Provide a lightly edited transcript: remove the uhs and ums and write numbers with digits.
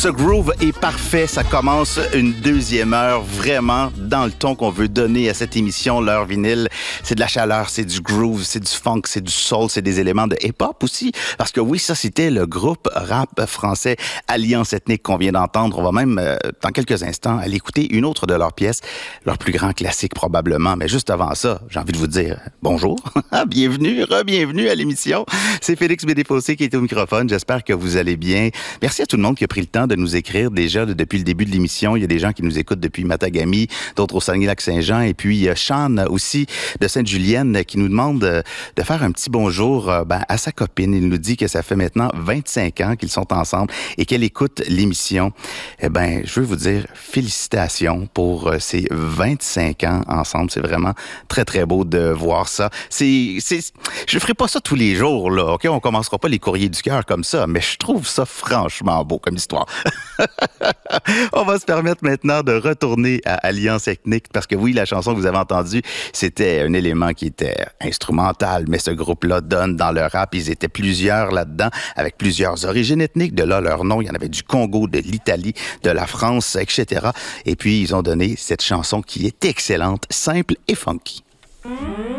Ce groove est parfait. Ça commence une deuxième heure vraiment dans le ton qu'on veut donner à cette émission, l'heure vinyle. C'est de la chaleur, c'est du groove, c'est du funk, c'est du soul, c'est des éléments de hip-hop aussi. Parce que oui, ça, c'était le groupe rap français Alliance Ethnique qu'on vient d'entendre. On va même, dans quelques instants, aller écouter une autre de leurs pièces, leur plus grand classique probablement. Mais juste avant ça, j'ai envie de vous dire bonjour, bienvenue, re-bienvenue à l'émission. C'est Félix Bédéfossé qui est au microphone. J'espère que vous allez bien. Merci à tout le monde qui a pris le temps de nous écrire déjà depuis le début de l'émission. Il y a des gens qui nous écoutent depuis Matagami, d'autres au Saguenay-Lac-Saint-Jean. Et puis, il y a Sean aussi de Sainte-Julienne qui nous demande de faire un petit bonjour à sa copine. Il nous dit que ça fait maintenant 25 ans qu'ils sont ensemble et qu'elle écoute l'émission. Eh bien, je veux vous dire félicitations pour ces 25 ans ensemble. C'est vraiment très, très beau de voir ça. Je ferai pas ça tous les jours, là, OK? On commencera pas les courriers du cœur comme ça, mais je trouve ça franchement beau comme histoire. On va se permettre maintenant de retourner à Alliance Ethnique parce que oui, la chanson que vous avez entendue, c'était un élément qui était instrumental, mais ce groupe-là donne dans le rap. Ils étaient plusieurs là-dedans, avec plusieurs origines ethniques. De là, leur nom, il y en avait du Congo, de l'Italie, de la France, etc. Et puis, ils ont donné cette chanson qui est excellente, simple et funky.